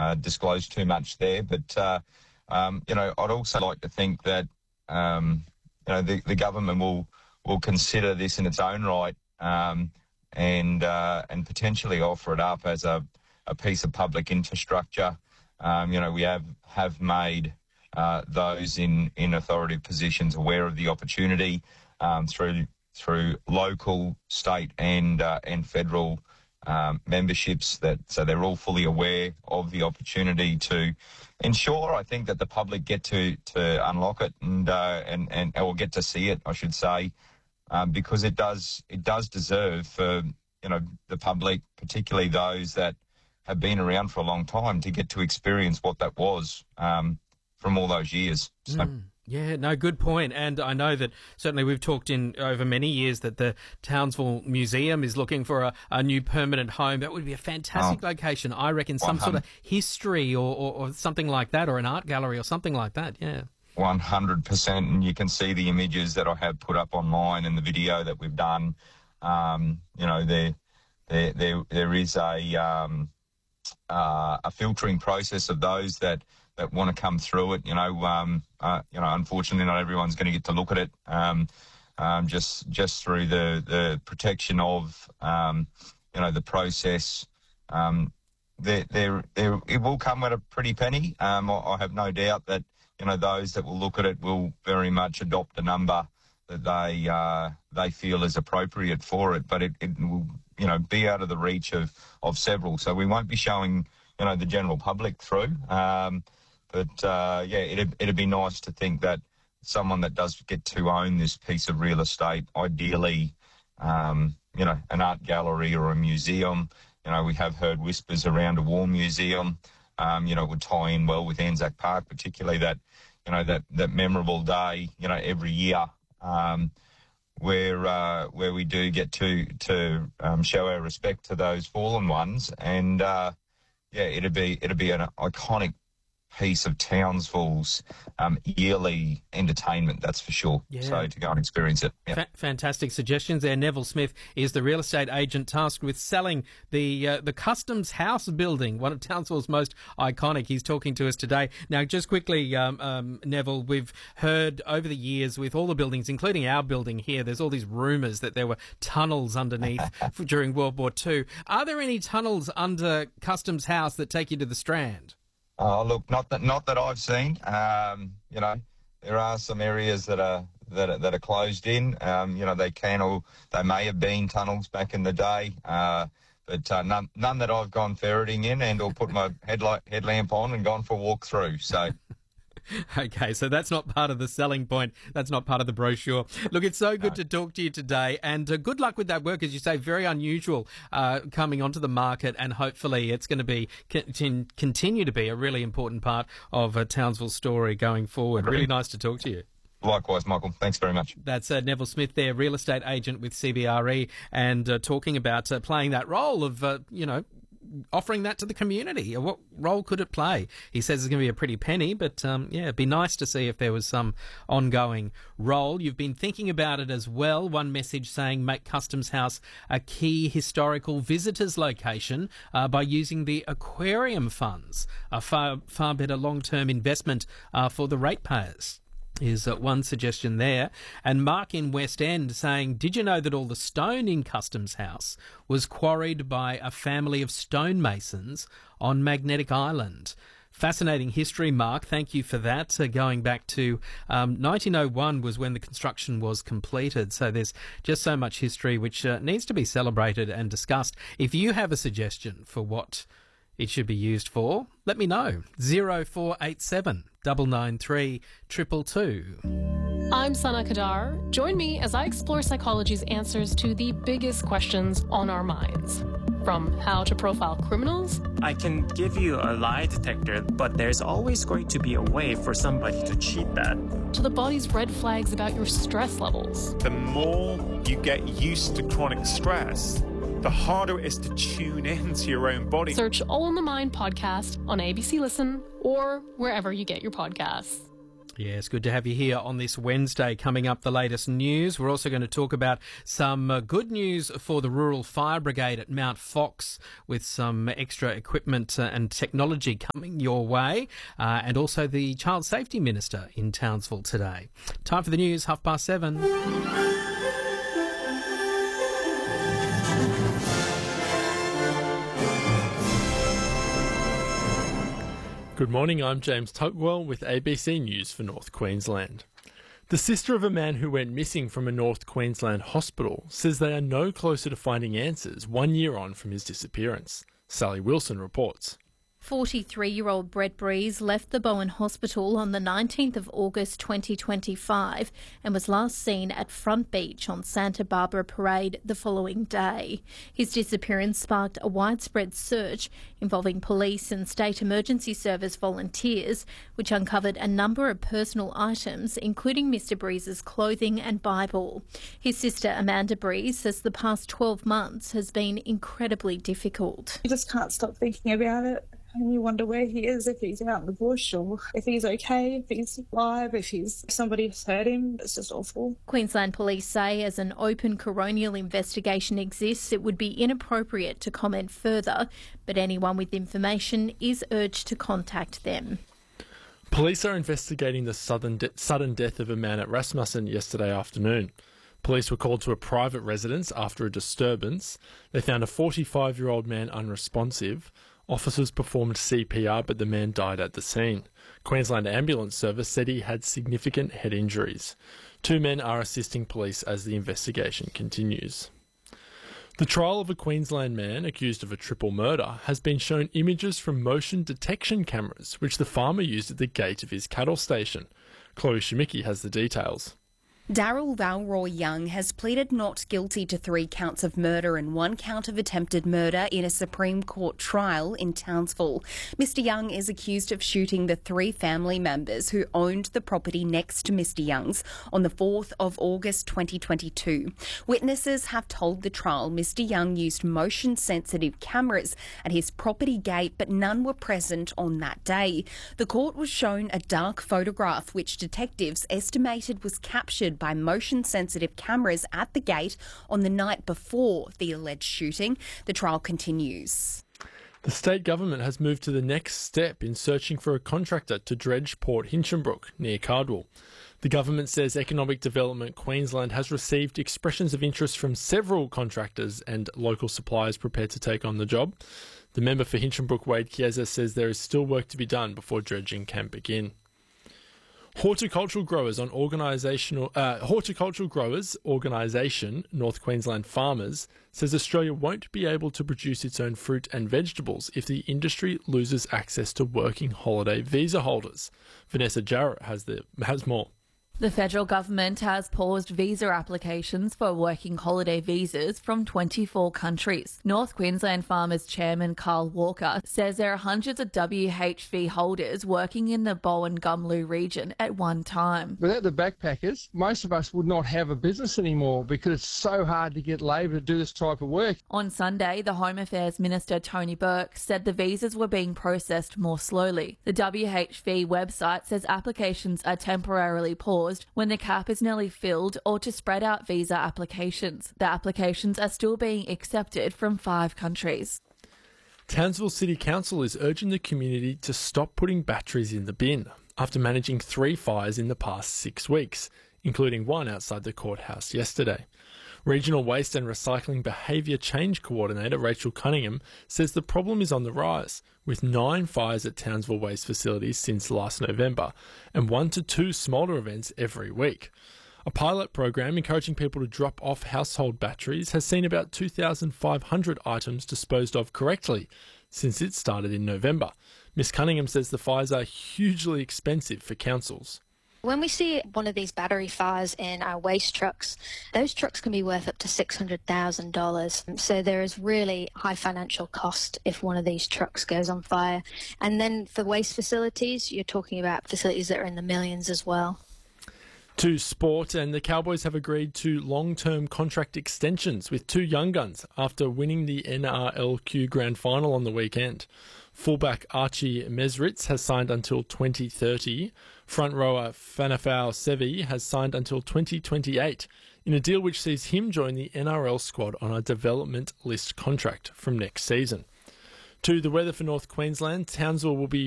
disclose too much there. But, I'd also like to think that, the government will consider this in its own right and potentially offer it up as a piece of public infrastructure. We have made those in authoritative positions aware of the opportunity through local, state and federal memberships, so they're all fully aware of the opportunity to ensure, I think, that the public get to unlock it and or get to see it, I should say, because it does deserve for the public, particularly those that have been around for a long time, to get to experience what that was from all those years. So. Yeah, no, good point. And I know that certainly we've talked in over many years that the Townsville Museum is looking for a new permanent home. That would be a fantastic location. I reckon some sort of history or something like that, or an art gallery or something like that, yeah. 100%. And you can see the images that I have put up online and the video that we've done. There is a filtering process of those that want to come through it. Unfortunately, not everyone's going to get to look at it. Just through the protection of, the process. It will come at a pretty penny. I have no doubt that those that will look at it will very much adopt a number that they feel is appropriate for it. But it will be out of the reach of several. So we won't be showing the general public through. It'd be nice to think that someone that does get to own this piece of real estate, ideally, an art gallery or a museum. We have heard whispers around a war museum. It would tie in well with Anzac Park, particularly that memorable day, every year, where we do get to show our respect to those fallen ones. And it'd be an iconic piece of Townsville's yearly entertainment, that's for sure. Yeah. So to go and experience it. Yeah. Fantastic suggestions there. Neville Smith is the real estate agent tasked with selling the Customs House building, one of Townsville's most iconic. He's talking to us today. Now, just quickly, Neville, we've heard over the years with all the buildings, including our building here, there's all these rumours that there were tunnels underneath during World War II. Are there any tunnels under Customs House that take you to the Strand? Oh, look, not that I've seen. There are some areas that are closed in. They may have been tunnels back in the day, but none that I've gone ferreting in and or put my headlamp on and gone for a walk through. So. Okay, so that's not part of the selling point. That's not part of the brochure. Look, it's so good to talk to you today, and good luck with that work, as you say, very unusual coming onto the market, and hopefully it's going to continue to be a really important part of Townsville's story going forward. Really nice to talk to you. Likewise, Michael. Thanks very much. That's Neville Smith there, real estate agent with CBRE, and talking about playing that role of, offering that to the community. What role could it play? He says it's going to be a pretty penny, but it'd be nice to see if there was some ongoing role. You've been thinking about it as well. One message saying make Customs House a key historical visitors location by using the aquarium funds, a far better long-term investment for the ratepayers. Is one suggestion there. And Mark in West End saying, did you know that all the stone in Customs House was quarried by a family of stonemasons on Magnetic Island? Fascinating history, Mark. Thank you for that. Going back to 1901 was when the construction was completed. So there's just so much history which needs to be celebrated and discussed. If you have a suggestion for what it should be used for, let me know. 0487 993 222. I'm Sana Kadar. Join me as I explore psychology's answers to the biggest questions on our minds. From how to profile criminals. I can give you a lie detector, but there's always going to be a way for somebody to cheat that. To the body's red flags about your stress levels. The more you get used to chronic stress, the harder it is to tune into your own body. Search All in the Mind podcast on ABC Listen or wherever you get your podcasts. Yes, good to have you here on this Wednesday. Coming up, the latest news. We're also going to talk about some good news for the Rural Fire Brigade at Mount Fox, with some extra equipment and technology coming your way, and also the Child Safety Minister in Townsville today. Time for the news, 7:30. Good morning, I'm James Tugwell with ABC News for North Queensland. The sister of a man who went missing from a North Queensland hospital says they are no closer to finding answers 1 year on from his disappearance. Sally Wilson reports. 43-year-old Brett Breeze left the Bowen Hospital on the 19th of August 2025 and was last seen at Front Beach on Santa Barbara Parade the following day. His disappearance sparked a widespread search involving police and State Emergency Service volunteers, which uncovered a number of personal items, including Mr Breeze's clothing and Bible. His sister Amanda Breeze says the past 12 months has been incredibly difficult. You just can't stop thinking about it. And you wonder where he is, if he's out in the bush or if he's okay, if he's alive, if somebody's hurt him. It's just awful. Queensland Police say as an open coronial investigation exists, it would be inappropriate to comment further, but anyone with information is urged to contact them. Police are investigating the sudden death of a man at Rasmussen yesterday afternoon. Police were called to a private residence after a disturbance. They found a 45-year-old man unresponsive. Officers performed CPR, but the man died at the scene. Queensland Ambulance Service said he had significant head injuries. 2 men are assisting police as the investigation continues. The trial of a Queensland man accused of a triple murder has been shown images from motion detection cameras, which the farmer used at the gate of his cattle station. Chloe Schmicki has the details. Daryl Valroy Young has pleaded not guilty to 3 counts of murder and 1 count of attempted murder in a Supreme Court trial in Townsville. Mr Young is accused of shooting the 3 family members who owned the property next to Mr Young's on the 4th of August 2022. Witnesses have told the trial Mr Young used motion-sensitive cameras at his property gate, but none were present on that day. The court was shown a dark photograph which detectives estimated was captured by motion-sensitive cameras at the gate on the night before the alleged shooting. The trial continues. The state government has moved to the next step in searching for a contractor to dredge Port Hinchinbrook near Cardwell. The government says Economic Development Queensland has received expressions of interest from several contractors and local suppliers prepared to take on the job. The member for Hinchinbrook, Wade Chiesa, says there is still work to be done before dredging can begin. Horticultural Growers Organisation, North Queensland Farmers, says Australia won't be able to produce its own fruit and vegetables if the industry loses access to working holiday visa holders. Vanessa Jarrett has more. The federal government has paused visa applications for working holiday visas from 24 countries. North Queensland Farmers Chairman Carl Walker says there are hundreds of WHV holders working in the Bowen-Gumlu region at one time. Without the backpackers, most of us would not have a business anymore because it's so hard to get labour to do this type of work. On Sunday, the Home Affairs Minister Tony Burke said the visas were being processed more slowly. The WHV website says applications are temporarily paused when the cap is nearly filled or to spread out visa applications. The applications are still being accepted from 5 countries. Townsville City Council is urging the community to stop putting batteries in the bin after managing 3 fires in the past 6 weeks, including one outside the courthouse yesterday. Regional Waste and Recycling Behaviour Change Coordinator Rachel Cunningham says the problem is on the rise, with 9 fires at Townsville waste facilities since last November and 1 to 2 smaller events every week. A pilot program encouraging people to drop off household batteries has seen about 2,500 items disposed of correctly since it started in November. Ms Cunningham says the fires are hugely expensive for councils. When we see one of these battery fires in our waste trucks, those trucks can be worth up to $600,000. So there is really high financial cost if one of these trucks goes on fire. And then for waste facilities, you're talking about facilities that are in the millions as well. To sport, and the Cowboys have agreed to long-term contract extensions with 2 young guns after winning the NRLQ Grand Final on the weekend. Fullback Archie Mesritz has signed until 2030. Front rower Fanafau Sevi has signed until 2028 in a deal which sees him join the NRL squad on a development list contract from next season. To the weather for North Queensland, Townsville will be